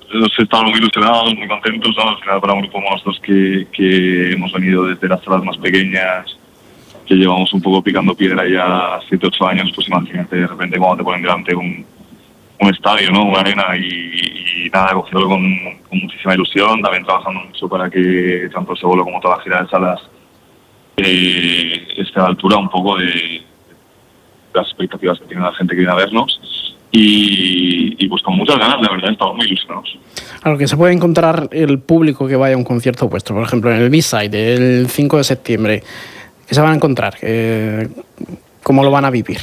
estamos muy ilusionados, muy contentos, ¿no? Al final para un grupo como nosotros que hemos venido desde las salas más pequeñas, que llevamos un poco picando piedra ya 7-8 años, pues imagínate de repente cuando te ponen delante un estadio, ¿no? Una arena y nada, cogerlo con muchísima ilusión, también trabajando mucho para que tanto el Sebolo como toda la gira de salas esté a la altura un poco de las expectativas que tiene la gente que viene a vernos y pues con muchas ganas, la verdad, estamos muy ilusionados. A lo que se puede encontrar el público que vaya a un concierto vuestro, por ejemplo, en el B-Side, el 5 de septiembre, ¿qué se van a encontrar? ¿Cómo lo van a vivir?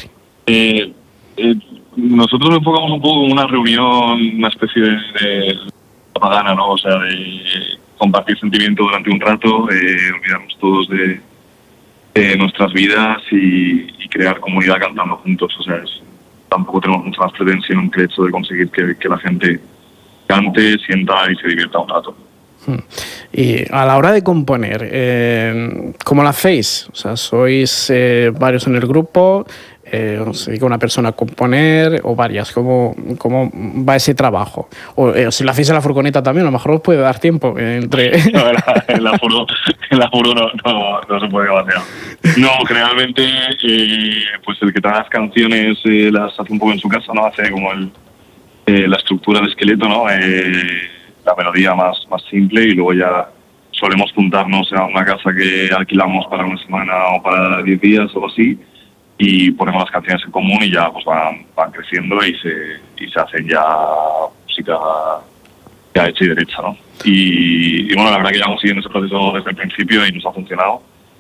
Nosotros lo enfocamos un poco como una reunión, una especie de pagana, ¿no? O sea, de compartir sentimiento durante un rato, olvidarnos todos de nuestras vidas y crear comunidad cantando juntos. O sea, tampoco tenemos mucha más pretensión que el hecho de conseguir que la gente cante, sienta y se divierta un rato. Y a la hora de componer, ¿cómo lo hacéis? O sea, ¿sois varios en el grupo? ¿Se dedica una persona a componer o varias? ¿Cómo va ese trabajo? O si lo hacéis en la furgoneta también, a lo mejor os puede dar tiempo entre... No, en la furgo no se puede batear. No, generalmente pues el que trae las canciones las hace un poco en su casa, ¿no? Hace como la estructura, el esqueleto, ¿no? La melodía más simple y luego ya solemos juntarnos a una casa que alquilamos para una semana o para 10 días o así y ponemos las canciones en común y ya pues van creciendo y se hacen ya música ya hecha y derecha, ¿no? Y bueno, la verdad que llevamos siguiendo ese proceso desde el principio y nos ha funcionado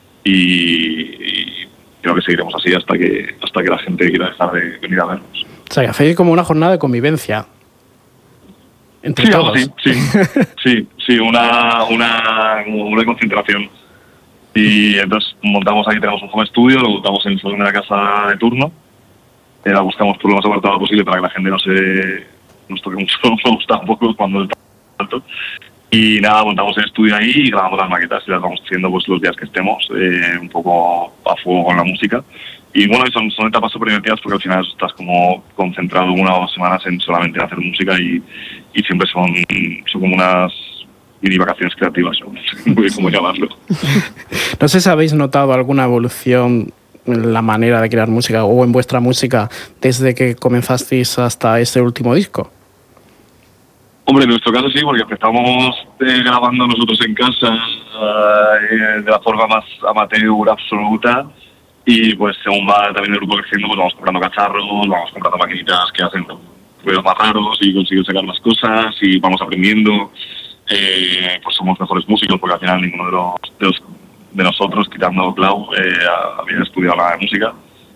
y creo que seguiremos así hasta que la gente quiera dejar de venir a vernos. O sea, que hacéis como una jornada de convivencia. Entre todos. Sí, una concentración. Y entonces montamos aquí, tenemos un home studio, lo montamos en el salón de la casa de turno. La buscamos por lo más apartado posible para que la gente nos toque mucho, nos gusta un poco cuando está alto. Y nada, montamos el estudio ahí y grabamos las maquetas y las vamos haciendo pues los días que estemos, un poco a fuego con la música. Y bueno, son etapas súper divertidas porque al final estás como concentrado 1 o 2 semanas en solamente hacer música y siempre son como unas mini vacaciones creativas, no sé muy bien cómo llamarlo. No sé si habéis notado alguna evolución en la manera de crear música o en vuestra música desde que comenzasteis hasta este último disco. Hombre, en nuestro caso sí, porque empezamos grabando nosotros en casa de la forma más amateur absoluta. Y pues según va también el grupo creciendo, pues vamos comprando cacharros, vamos comprando maquinitas que hacen ruidos más raros y consiguen sacar más cosas y vamos aprendiendo. Pues somos mejores músicos porque al final ninguno de nosotros, quitando Clau, había estudiado nada de música.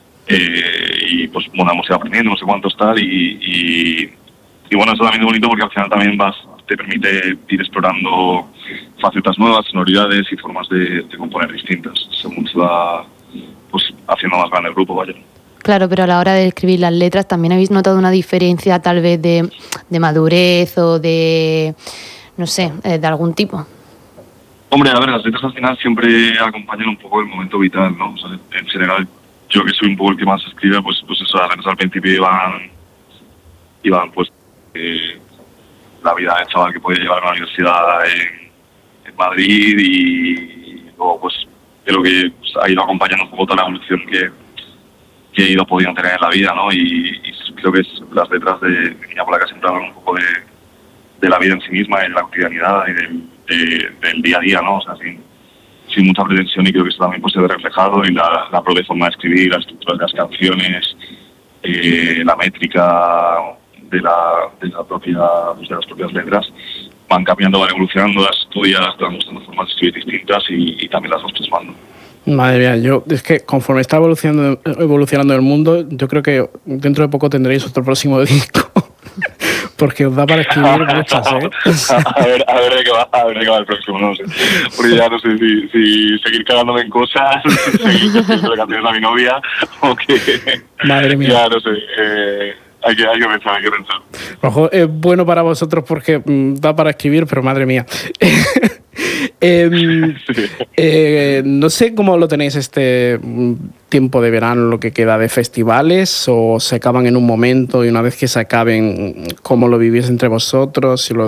Y pues bueno, hemos ido aprendiendo, no sé cuántos tal. Y bueno, eso también es bonito porque al final también te permite ir explorando facetas nuevas, sonoridades y formas de componer distintas según se va pues haciendo más grande el grupo, vaya. Claro, pero a la hora de escribir las letras, ¿también habéis notado una diferencia tal vez de madurez o de, no sé, de algún tipo? Hombre, a ver, las letras al final siempre acompañan un poco el momento vital, ¿no? O sea, en general, yo que soy un poco el que más escribe, pues eso, las letras al principio iban pues la vida del chaval que podía llevar a la universidad en Madrid y luego pues creo que ha ido acompañando un poco toda la evolución que he ido pudiendo tener en la vida, ¿no? Y creo que las letras de Niña Polaca siempre hablan un poco de la vida en sí misma, de la cotidianidad y del día a día, ¿no? O sea, sin mucha pretensión y creo que eso también pues, se ve reflejado y la propia forma de escribir, la estructura de las canciones, la métrica de las propias letras van cambiando, van evolucionando, las estudias, van mostrando formas de escribir distintas y también las vas plasmando. Madre mía, es que conforme está evolucionando el mundo, yo creo que dentro de poco tendréis otro próximo disco. Porque os da para escribir muchas, ¿eh? a ver de qué va el próximo, no sé. Porque ya no sé si seguir cagándome en cosas, seguir haciendo canciones a mi novia, o que... Madre mía. Ya no sé, hay que pensar. Ojo, es bueno para vosotros porque da para escribir, pero madre mía. No sé cómo lo tenéis este tiempo de verano, lo que queda de festivales, o se acaban en un momento y una vez que se acaben, cómo lo vivís entre vosotros, si lo